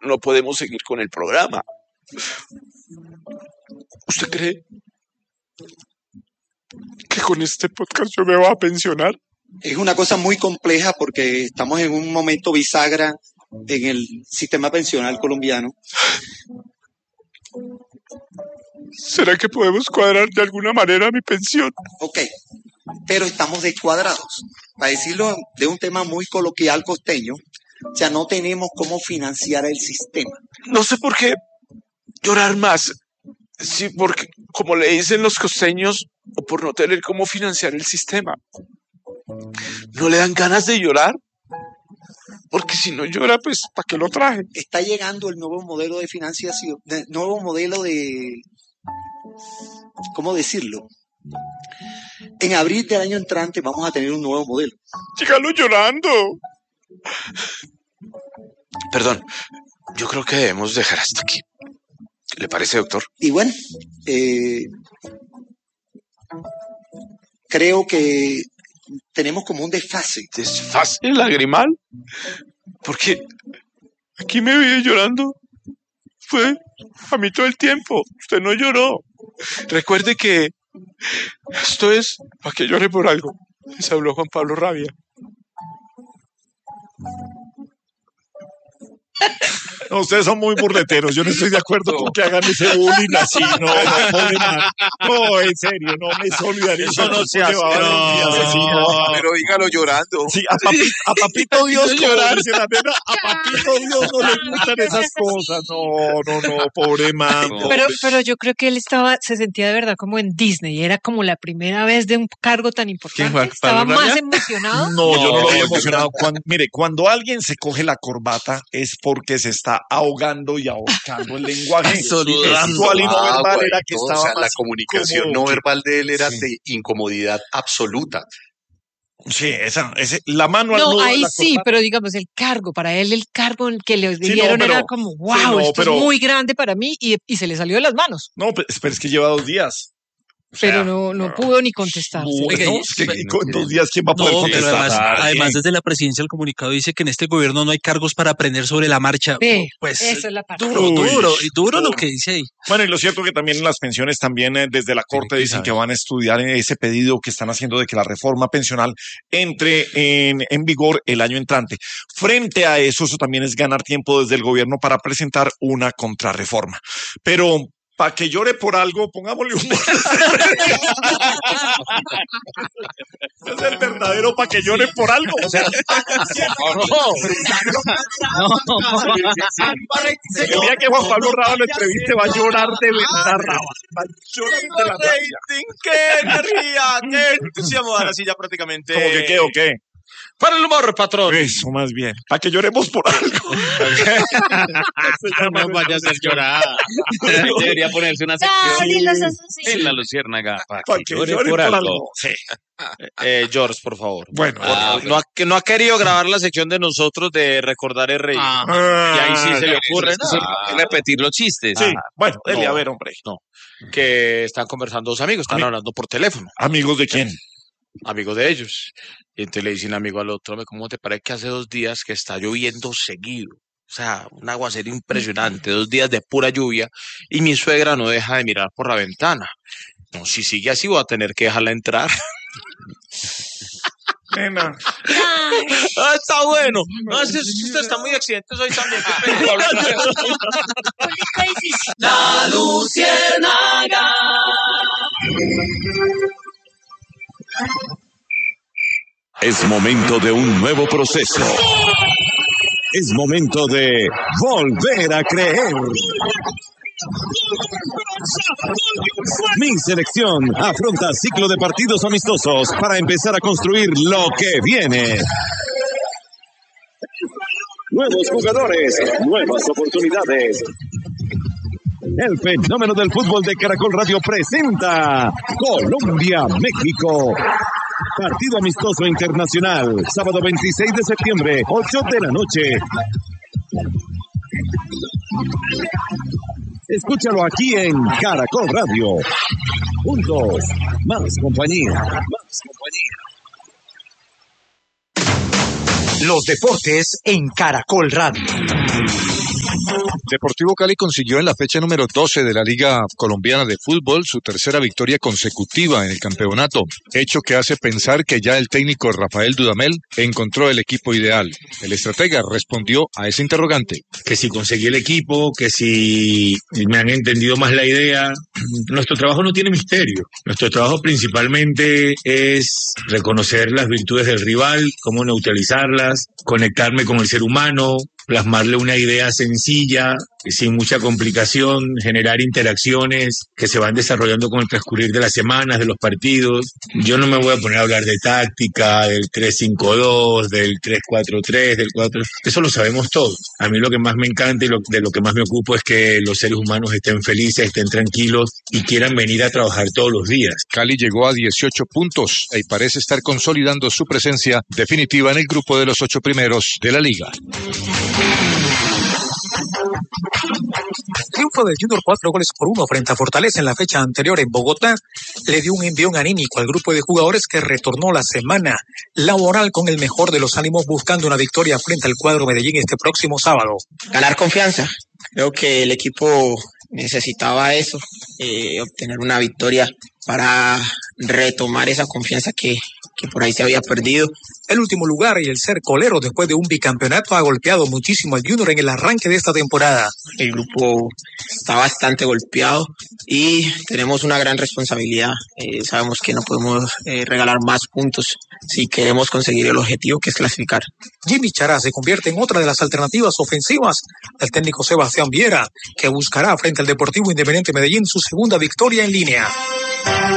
no podemos seguir con el programa. ¿Usted cree que con este podcast yo me voy a pensionar? Es una cosa muy compleja porque estamos en un momento bisagra en el sistema pensional colombiano. ¿Será que podemos cuadrar de alguna manera mi pensión? Ok, pero estamos descuadrados. Para decirlo de un tema muy coloquial costeño, o sea, no tenemos cómo financiar el sistema. No sé por qué llorar más. Sí, porque, como le dicen los costeños, o por no tener cómo financiar el sistema. ¿No le dan ganas de llorar? Porque si no llora, pues, ¿para qué lo traje? Está llegando el nuevo modelo de financiación, nuevo modelo de... ¿Cómo decirlo? En abril del año entrante vamos a tener un nuevo modelo. Sígalo llorando. Perdón, yo creo que debemos dejar hasta aquí. ¿Le parece, doctor? Y bueno, creo que tenemos como un desfase. ¿Desfase lagrimal? Porque aquí me vi llorando. Fue a mí todo el tiempo. Usted no lloró. Recuerde que esto es para que llore por algo. Les habló Juan Pablo Rabia. No, ustedes son muy burleteros. Yo no estoy de acuerdo con que hagan ese bullying así. No, en serio, no me solidarizo. Eso no se hace. Pero dígalo llorando. Sí, a Papito Dios, como dice la nena, a Papito Dios no le gustan esas cosas. No, pobre man. Pero yo creo que él se sentía de verdad como en Disney. Era como la primera vez de un cargo tan importante. Estaba más emocionado. No, yo no lo había emocionado. Cuando alguien se coge la corbata es porque se está ahogando y ahorcando. El lenguaje actual y no verbal era que estaba más la comunicación no verbal de él era de incomodidad absoluta. Sí, la mano al nudo. No, ahí la sí, pero digamos el cargo, para él el cargo que le dieron era como, wow, esto es muy grande para mí y se le salió de las manos. No, pero es que lleva 2 días. Pero no pudo ni contestar. En 2 días, ¿quién va a poder contestar? Además, desde la presidencia el comunicado dice que en este gobierno no hay cargos para aprender sobre la marcha. Pues esa es la parte. Duro lo que dice ahí. Bueno, y lo cierto que también en las pensiones, también desde la Corte dicen que van a estudiar ese pedido que están haciendo de que la reforma pensional entre en vigor el año entrante. Frente a eso también es ganar tiempo desde el gobierno para presentar una contrarreforma. Pero para que llore por algo, pongámosle humor. Es el verdadero para que llore por algo. O sea, el día que Juan Pablo Raba lo entreviste va a llorar de verdad, Raba. Va a llorar de la rating. ¡Qué energía! ¡Qué entusiasmo! Ahora sí ya prácticamente... ¿Cómo que qué o qué? Para el humor, patrón. Eso, más bien. Para que lloremos por algo. No vaya a hacer llorar. Debería ponerse una sección en la luciérnaga. Para que llore por algo. Sí. George, por favor. Bueno. No ha querido grabar la sección de nosotros de recordar el rey. Y ahí sí se le ocurre repetir los chistes. Sí. Bueno, dele, a ver, hombre. No. Que están conversando 2 amigos, están hablando por teléfono. ¿Amigos de quién? Amigos de ellos. Y entonces le dice un amigo al otro, ¿cómo te parece que hace 2 días que está lloviendo seguido? O sea, un aguacero impresionante, 2 días de pura lluvia, y mi suegra no deja de mirar por la ventana. No, si sigue así voy a tener que dejarla entrar. Nena. Está bueno. No, ese chiste está muy accidente hoy también. La luciérnaga. Es momento de un nuevo proceso. Es momento de volver a creer. Mi selección afronta ciclo de partidos amistosos para empezar a construir lo que viene. Nuevos jugadores, nuevas oportunidades. El fenómeno del fútbol de Caracol Radio presenta Colombia-México. Partido amistoso internacional, sábado 26 de septiembre, 8 de la noche. Escúchalo aquí en Caracol Radio. Juntos, más compañía. Los deportes en Caracol Radio. Deportivo Cali consiguió en la fecha número 12 de la Liga Colombiana de Fútbol su tercera victoria consecutiva en el campeonato, hecho que hace pensar que ya el técnico Rafael Dudamel encontró el equipo ideal. El estratega respondió a ese interrogante. Que si conseguí el equipo, que si me han entendido más la idea. Nuestro trabajo no tiene misterio. Nuestro trabajo principalmente es reconocer las virtudes del rival, cómo neutralizarlas, conectarme con el ser humano, plasmarle una idea sencilla, sin mucha complicación, generar interacciones que se van desarrollando con el transcurrir de las semanas, de los partidos. Yo no me voy a poner a hablar de táctica, del 3-5-2, del 3-4-3, del 4... Eso lo sabemos todos. A mí lo que más me encanta y de lo que más me ocupo es que los seres humanos estén felices, estén tranquilos y quieran venir a trabajar todos los días. Cali llegó a 18 puntos y parece estar consolidando su presencia definitiva en el grupo de los 8 primeros de la liga. Triunfo del Junior 4-1 frente a Fortaleza en la fecha anterior en Bogotá le dio un envión anímico al grupo de jugadores que retornó la semana laboral con el mejor de los ánimos buscando una victoria frente al cuadro Medellín este próximo sábado. Ganar confianza. Creo que el equipo necesitaba eso, obtener una victoria para retomar esa confianza que por ahí se había perdido. El último lugar y el ser colero después de un bicampeonato ha golpeado muchísimo al Junior en el arranque de esta temporada. El grupo está bastante golpeado y tenemos una gran responsabilidad. Sabemos que no podemos regalar más puntos si queremos conseguir el objetivo, que es clasificar. Jimmy Chará se convierte en otra de las alternativas ofensivas del técnico Sebastián Viera, que buscará frente al Deportivo Independiente Medellín su segunda victoria en línea.